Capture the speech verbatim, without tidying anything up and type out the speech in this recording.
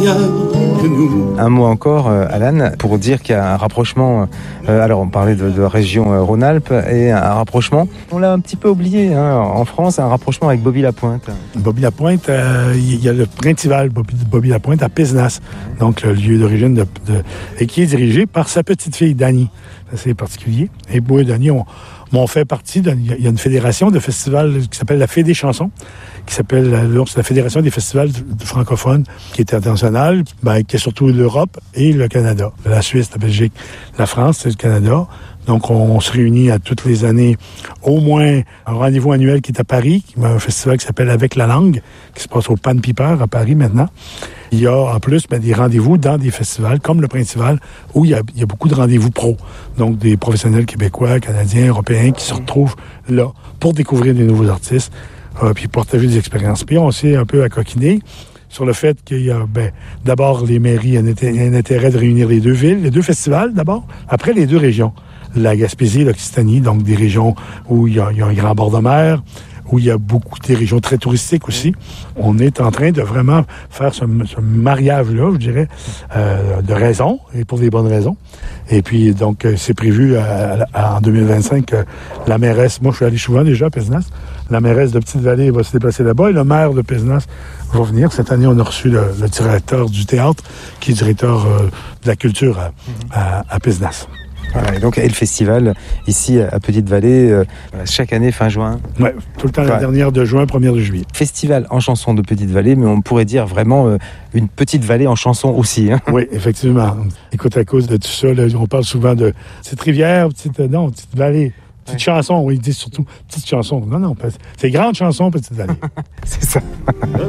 meilleur que nous. Un mot encore, euh, Alan, pour dire qu'il y a un rapprochement. Euh, alors, on parlait de, de la région euh, Rhône-Alpes et un rapprochement. On l'a un petit peu oublié hein, en France, un rapprochement avec Bobby-la-Pointe. Bobby-la-Pointe, euh, il y a le Printival Bobby, Bobby-la-Pointe à Pézenas, donc le lieu d'origine de, de, et qui est dirigé par sa petite fille Dany. C'est particulier. Et moi et Dany, on, on fait partie. De, il y a une fédération de festivals qui s'appelle la Fédé Chansons, qui s'appelle la Fédération des festivals francophones, qui est internationale, ben, qui est surtout l'Europe et le Canada. La Suisse, la Belgique, la France, c'est le Canada. Donc, on, on se réunit à toutes les années, au moins un rendez-vous annuel qui est à Paris, un festival qui s'appelle Avec la langue, qui se passe au Pan Piper à Paris maintenant. Il y a en plus ben, des rendez-vous dans des festivals comme le Printival, où il y a, il y a beaucoup de rendez-vous pros. Donc, des professionnels québécois, canadiens, européens qui se retrouvent là pour découvrir des nouveaux artistes, euh, puis partager des expériences. Puis on s'est un peu accoquiné sur le fait qu'il y a, ben, d'abord, les mairies ont un intérêt de réunir les deux villes, les deux festivals d'abord, après les deux régions. La Gaspésie et l'Occitanie, donc des régions où il y a, il y a un grand bord de mer, où il y a beaucoup des régions très touristiques aussi. On est en train de vraiment faire ce, ce mariage-là, je dirais, euh, de raison, et pour des bonnes raisons. Et puis, donc, c'est prévu à, à, en deux mille vingt-cinq que la mairesse, moi je suis allé souvent déjà à Pézenas, la mairesse de Petite-Vallée va se déplacer là-bas et le maire de Pézenas va venir. Cette année, on a reçu le, le directeur du théâtre, qui est directeur euh, de la culture à, à, à Pézenas. Voilà, et donc, et le festival, ici, à Petite-Vallée, euh, chaque année, fin juin. Oui, tout le temps, ouais. La dernière de juin, première de juillet. Festival en chanson de Petite-Vallée, mais on pourrait dire vraiment euh, une petite vallée en chanson aussi. Hein. Oui, effectivement. Écoute, à cause de tout ça, là, on parle souvent de petite rivière, petite, non, petite vallée. Petite ouais. chanson, oui, ils disent surtout petite chanson. Non, non, c'est grande chanson, Petite-Vallée. C'est ça.